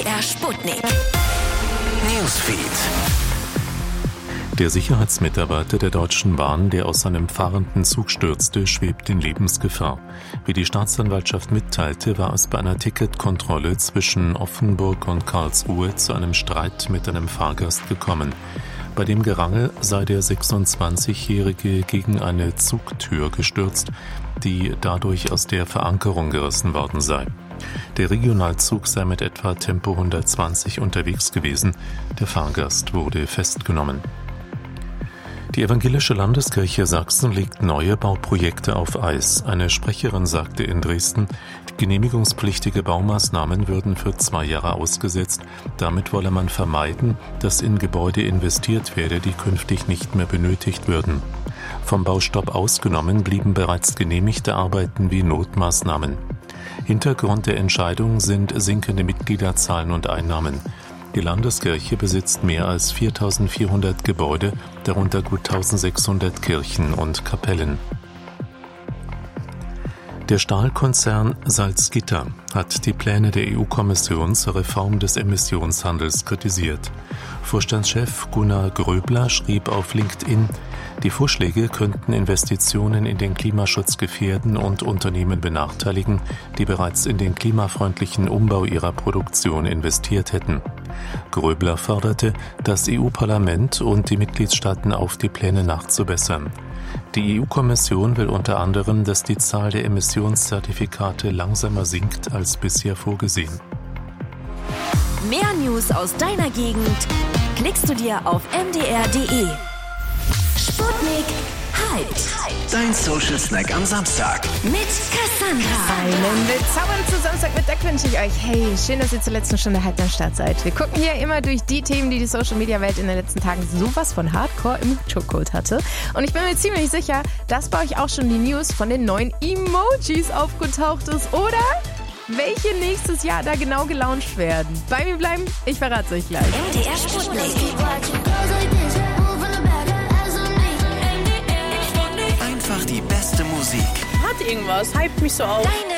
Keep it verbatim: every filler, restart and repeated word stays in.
R Sputnik. Newsfeed. Der Sicherheitsmitarbeiter der Deutschen Bahn, der aus seinem fahrenden Zug stürzte, schwebt in Lebensgefahr. Wie die Staatsanwaltschaft mitteilte, war es bei einer Ticketkontrolle zwischen Offenburg und Karlsruhe zu einem Streit mit einem Fahrgast gekommen. Bei dem Gerangel sei der sechsundzwanzigjährige gegen eine Zugtür gestürzt, die dadurch aus der Verankerung gerissen worden sei. Der Regionalzug sei mit etwa Tempo hundertzwanzig unterwegs gewesen. Der Fahrgast wurde festgenommen. Die Evangelische Landeskirche Sachsen legt neue Bauprojekte auf Eis. Eine Sprecherin sagte in Dresden, genehmigungspflichtige Baumaßnahmen würden für zwei Jahre ausgesetzt. Damit wolle man vermeiden, dass in Gebäude investiert werde, die künftig nicht mehr benötigt würden. Vom Baustopp ausgenommen blieben bereits genehmigte Arbeiten wie Notmaßnahmen. Hintergrund der Entscheidung sind sinkende Mitgliederzahlen und Einnahmen. Die Landeskirche besitzt mehr als viertausendvierhundert Gebäude, darunter gut eintausendsechshundert Kirchen und Kapellen. Der Stahlkonzern Salzgitter hat die Pläne der E U-Kommission zur Reform des Emissionshandels kritisiert. Vorstandschef Gunnar Gröbler schrieb auf LinkedIn, die Vorschläge könnten Investitionen in den Klimaschutz gefährden und Unternehmen benachteiligen, die bereits in den klimafreundlichen Umbau ihrer Produktion investiert hätten. Gröbler forderte, das E U-Parlament und die Mitgliedstaaten auf, die Pläne nachzubessern. Die E U-Kommission will unter anderem, dass die Zahl der Emissionszertifikate langsamer sinkt als bisher vorgesehen. Mehr News aus deiner Gegend klickst du dir auf m d r punkt d e. Sputnik Hyped. Dein Social Snack am Samstag. Mit Cassandra. Einen bezaubernden Samstag mit Deck wünsche ich euch. Hey, schön, dass ihr zur letzten Stunde halt am Start seid. Wir gucken hier immer durch die Themen, die die Social-Media-Welt in den letzten Tagen sowas von Hardcore im Chokehold hatte. Und ich bin mir ziemlich sicher, dass bei euch auch schon die News von den neuen Emojis aufgetaucht ist, oder? Welche nächstes Jahr da genau gelauncht werden. Bei mir bleiben, ich verrate es euch gleich. M D R Sputnik. Einfach die beste Musik. Hat irgendwas, hypt mich so auf. Deine